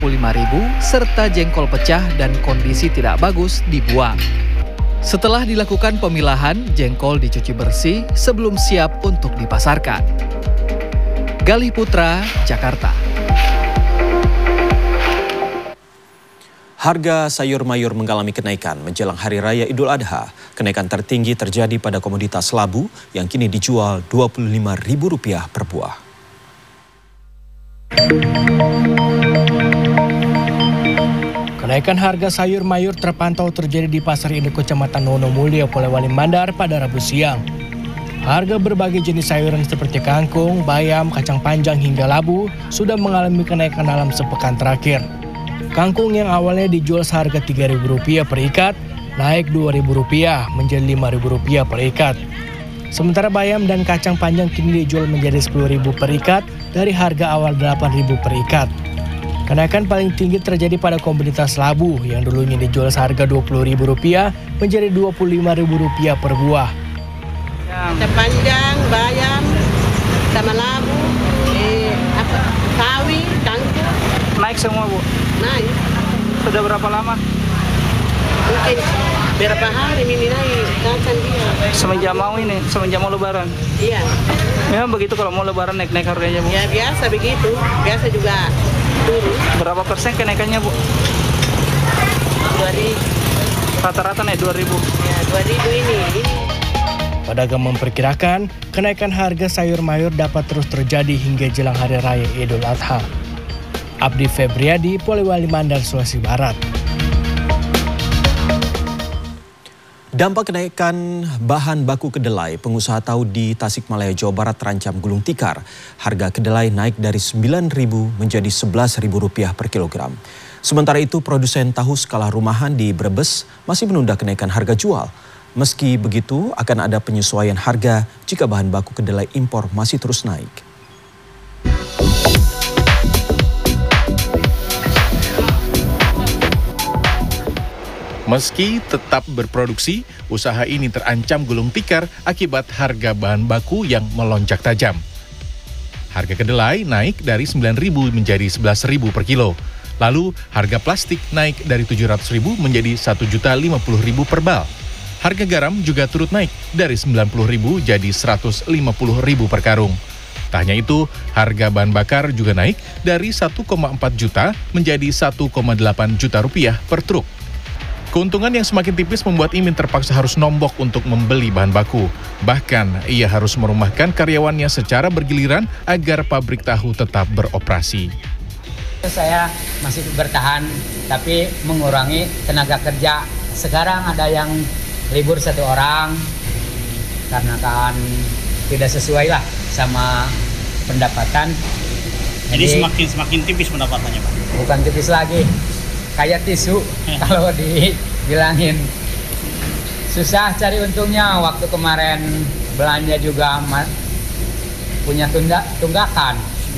Rp5.000 serta jengkol pecah dan kondisi tidak bagus dibuang. Setelah dilakukan pemilahan, jengkol dicuci bersih sebelum siap untuk dipasarkan. Galih Putra, Jakarta. Harga sayur mayur mengalami kenaikan menjelang Hari Raya Idul Adha. Kenaikan tertinggi terjadi pada komoditas labu yang kini dijual Rp25.000 per buah. Kenaikan harga sayur mayur terpantau terjadi di Pasar Induk Kecamatan Wonomulyo, Polewali Mandar pada Rabu siang. Harga berbagai jenis sayuran seperti kangkung, bayam, kacang panjang hingga labu sudah mengalami kenaikan dalam sepekan terakhir. Kangkung yang awalnya dijual seharga Rp3.000 per ikat, naik Rp2.000 menjadi Rp5.000 per ikat. Sementara bayam dan kacang panjang kini dijual menjadi Rp10.000 per ikat dari harga awal Rp8.000 per ikat. Kenaikan paling tinggi terjadi pada komoditas labu yang dulunya dijual seharga Rp20.000 menjadi Rp25.000 per buah. Kacang panjang, bayam, sama labu, sawi, kangkung. Naik semua, Bu? Naik. Sudah berapa lama? Mungkin berapa hari ini naik kacang dia. Semenjak mau lebaran? Iya. Memang begitu kalau mau lebaran naik harganya, Bu? Ya biasa begitu, biasa juga turun. Berapa persen kenaikannya, Bu? 2.000. Rata-rata naik 2.000. Ya 2.000 ini. Pedagang memperkirakan kenaikan harga sayur mayur dapat terus terjadi hingga jelang Hari Raya Idul Adha. Abdi Febriadi, Polewali Mandar, Sulawesi Barat. Dampak kenaikan bahan baku kedelai, pengusaha tahu di Tasikmalaya, Jawa Barat terancam gulung tikar. Harga kedelai naik dari Rp9.000 menjadi Rp11.000 per kilogram. Sementara itu, produsen tahu skala rumahan di Brebes masih menunda kenaikan harga jual. Meski begitu, akan ada penyesuaian harga jika bahan baku kedelai impor masih terus naik. Meski tetap berproduksi, usaha ini terancam gulung tikar akibat harga bahan baku yang melonjak tajam. Harga kedelai naik dari Rp9.000 menjadi Rp11.000 per kilo. Lalu harga plastik naik dari Rp700.000 menjadi Rp1.050.000 per bal. Harga garam juga turut naik dari Rp90.000 jadi Rp150.000 per karung. Tak hanya itu, harga bahan bakar juga naik dari Rp1,4 juta menjadi Rp1,8 juta per truk. Keuntungan yang semakin tipis membuat Imin terpaksa harus nombok untuk membeli bahan baku. Bahkan, ia harus merumahkan karyawannya secara bergiliran agar pabrik tahu tetap beroperasi. Saya masih bertahan, tapi mengurangi tenaga kerja. Sekarang ada yang libur 1 orang, karena kan tidak sesuai lah sama pendapatan. Jadi semakin tipis pendapatannya, Pak? Bukan tipis lagi. Kayak tisu kalau dibilangin. Susah cari untungnya. Waktu kemarin belanja juga punya tunggakan.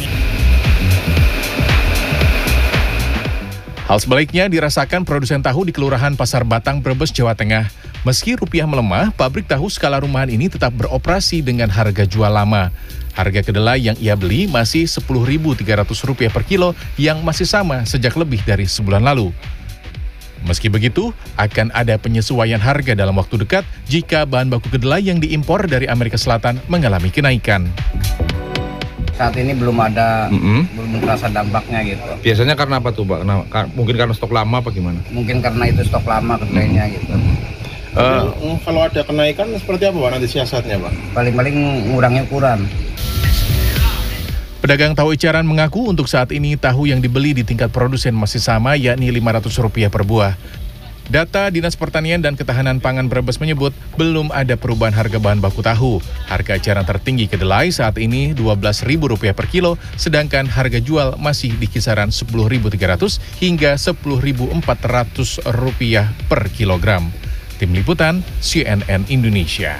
Hal sebaliknya dirasakan produsen tahu di Kelurahan Pasar Batang, Brebes, Jawa Tengah. Meski rupiah melemah, pabrik tahu skala rumahan ini tetap beroperasi dengan harga jual lama. Harga kedelai yang ia beli masih Rp10.300 per kilo yang masih sama sejak lebih dari sebulan lalu. Meski begitu, akan ada penyesuaian harga dalam waktu dekat jika bahan baku kedelai yang diimpor dari Amerika Selatan mengalami kenaikan. Saat ini belum terasa dampaknya gitu. Biasanya karena apa tuh, Pak? Mungkin karena stok lama apa gimana? Mungkin karena itu stok lama kedelainya gitu. Kalau ada kenaikan seperti apa, Pak, nanti siasatnya, Pak? Paling-paling ngurangnya ukuran. Pedagang tahu Icaran mengaku untuk saat ini tahu yang dibeli di tingkat produsen masih sama, yakni Rp500 per buah. Data Dinas Pertanian dan Ketahanan Pangan Brebes menyebut belum ada perubahan harga bahan baku tahu. Harga eceran tertinggi kedelai saat ini Rp12.000 per kilo, sedangkan harga jual masih di kisaran Rp10.300 hingga Rp10.400 per kilogram. Tim Liputan, CNN Indonesia.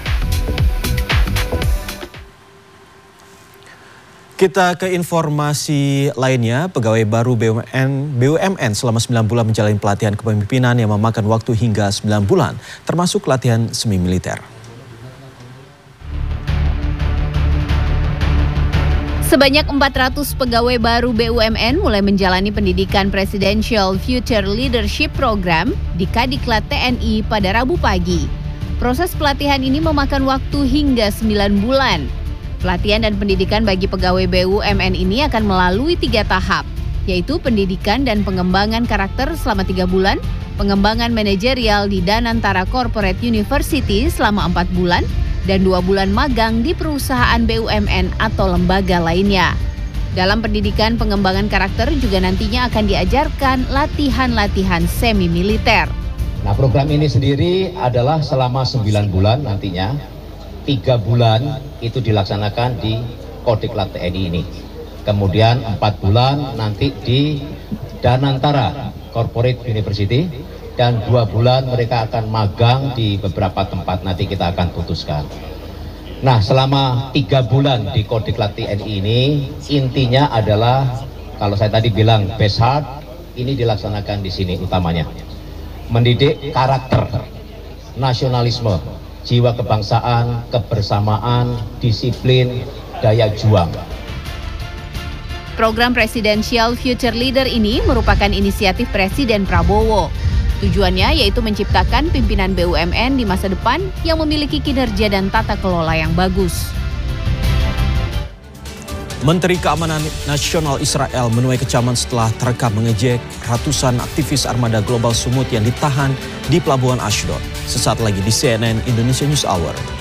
Kita ke informasi lainnya, pegawai baru BUMN selama 9 bulan menjalani pelatihan kepemimpinan yang memakan waktu hingga 9 bulan, termasuk latihan semi militer. Sebanyak 400 pegawai baru BUMN mulai menjalani pendidikan Presidential Future Leadership Program di Kadiklat TNI pada Rabu pagi. Proses pelatihan ini memakan waktu hingga 9 bulan. Pelatihan dan pendidikan bagi pegawai BUMN ini akan melalui 3 tahap, yaitu pendidikan dan pengembangan karakter selama 3 bulan, pengembangan manajerial di Danantara Corporate University selama 4 bulan, dan 2 bulan magang di perusahaan BUMN atau lembaga lainnya. Dalam pendidikan pengembangan karakter juga nantinya akan diajarkan latihan-latihan semi-militer. Nah, program ini sendiri adalah selama 9 bulan nantinya. 3 bulan itu dilaksanakan di Kodiklat TNI ini. Kemudian 4 bulan nanti di Danantara Corporate University. Dan 2 bulan mereka akan magang di beberapa tempat, nanti kita akan putuskan. Nah, selama 3 bulan di Kodiklat TNI ini, intinya adalah, kalau saya tadi bilang best heart, ini dilaksanakan di sini utamanya. Mendidik karakter, nasionalisme, jiwa kebangsaan, kebersamaan, disiplin, daya juang. Program Presidential Future Leader ini merupakan inisiatif Presiden Prabowo. Tujuannya yaitu menciptakan pimpinan BUMN di masa depan yang memiliki kinerja dan tata kelola yang bagus. Menteri Keamanan Nasional Israel menuai kecaman setelah terekam mengejek ratusan aktivis armada Global Sumut yang ditahan di Pelabuhan Ashdod. Sesaat lagi di CNN Indonesia News Hour.